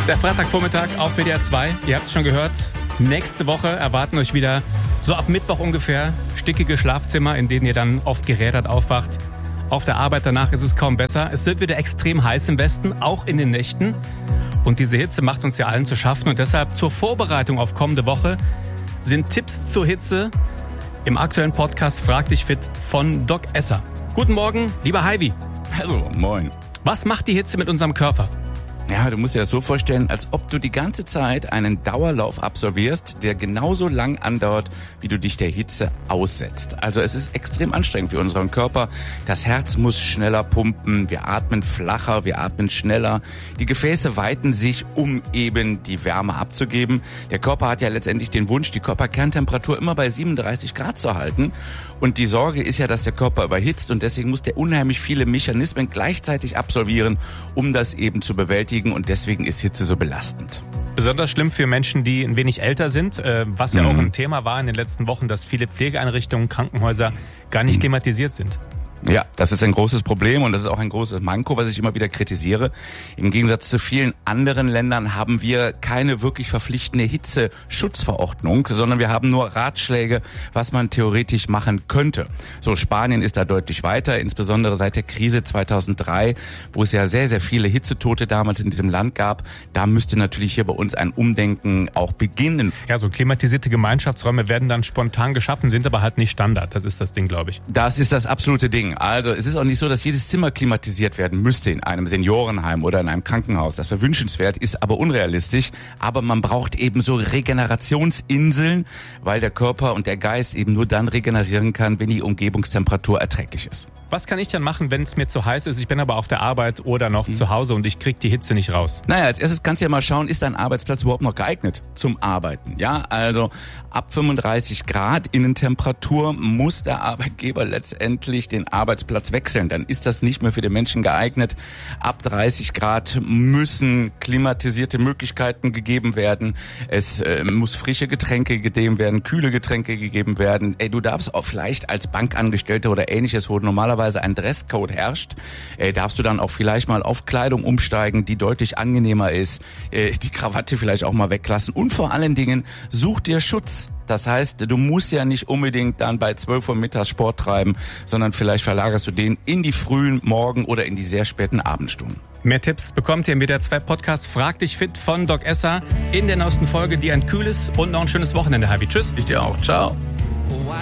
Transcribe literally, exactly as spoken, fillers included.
Der Freitagvormittag auf W D R zwei. Ihr habt es schon gehört. Nächste Woche erwarten euch wieder, so ab Mittwoch ungefähr, stickige Schlafzimmer, in denen ihr dann oft gerädert aufwacht. Auf der Arbeit danach ist es kaum besser. Es wird wieder extrem heiß im Westen, auch in den Nächten. Und diese Hitze macht uns ja allen zu schaffen. Und deshalb zur Vorbereitung auf kommende Woche sind Tipps zur Hitze im aktuellen Podcast Frag dich fit von Doc Esser. Guten Morgen, lieber Heivi. Hallo, moin. Was macht die Hitze mit unserem Körper? Ja, du musst dir das so vorstellen, als ob du die ganze Zeit einen Dauerlauf absolvierst, der genauso lang andauert, wie du dich der Hitze aussetzt. Also es ist extrem anstrengend für unseren Körper. Das Herz muss schneller pumpen, wir atmen flacher, wir atmen schneller. Die Gefäße weiten sich, um eben die Wärme abzugeben. Der Körper hat ja letztendlich den Wunsch, die Körperkerntemperatur immer bei siebenunddreißig Grad zu halten. Und die Sorge ist ja, dass der Körper überhitzt und deswegen muss der unheimlich viele Mechanismen gleichzeitig absolvieren, um das eben zu bewältigen. Und deswegen ist Hitze so belastend. Besonders schlimm für Menschen, die ein wenig älter sind, was ja mhm. auch ein Thema war in den letzten Wochen, dass viele Pflegeeinrichtungen, Krankenhäuser gar nicht mhm. klimatisiert sind. Ja, das ist ein großes Problem und das ist auch ein großes Manko, was ich immer wieder kritisiere. Im Gegensatz zu vielen anderen Ländern haben wir keine wirklich verpflichtende Hitzeschutzverordnung, sondern wir haben nur Ratschläge, was man theoretisch machen könnte. So, Spanien ist da deutlich weiter, insbesondere seit der Krise zweitausenddrei, wo es ja sehr, sehr viele Hitzetote damals in diesem Land gab. Da müsste natürlich hier bei uns ein Umdenken auch beginnen. Ja, so klimatisierte Gemeinschaftsräume werden dann spontan geschaffen, sind aber halt nicht Standard. Das ist das Ding, glaube ich. Das ist das absolute Ding. Also es ist auch nicht so, dass jedes Zimmer klimatisiert werden müsste in einem Seniorenheim oder in einem Krankenhaus. Das wäre wünschenswert, ist aber unrealistisch. Aber man braucht eben so Regenerationsinseln, weil der Körper und der Geist eben nur dann regenerieren kann, wenn die Umgebungstemperatur erträglich ist. Was kann ich dann machen, wenn es mir zu heiß ist? Ich bin aber auf der Arbeit oder noch mhm. zu Hause und ich kriege die Hitze nicht raus. Naja, als erstes kannst du ja mal schauen, ist dein Arbeitsplatz überhaupt noch geeignet zum Arbeiten? Ja, also ab fünfunddreißig Grad Innentemperatur muss der Arbeitgeber letztendlich den Arbeitsplatz wechseln. Dann ist das nicht mehr für den Menschen geeignet. Ab dreißig Grad müssen klimatisierte Möglichkeiten gegeben werden. Es äh, muss frische Getränke gegeben werden, kühle Getränke gegeben werden. Ey, du darfst auch vielleicht als Bankangestellter oder ähnliches, wo normalerweise ein Dresscode herrscht, äh, darfst du dann auch vielleicht mal auf Kleidung umsteigen, die deutlich angenehmer ist, äh, die Krawatte vielleicht auch mal weglassen und vor allen Dingen such dir Schutz. Das heißt, du musst ja nicht unbedingt dann bei zwölf Uhr mittags Sport treiben, sondern vielleicht verlagerst du den in die frühen Morgen- oder in die sehr späten Abendstunden. Mehr Tipps bekommt ihr im W D R zwei Podcast Frag dich fit von Doc Esser in der neuesten Folge, die ein kühles und noch ein schönes Wochenende hat. Tschüss. Ich dir auch. Ciao.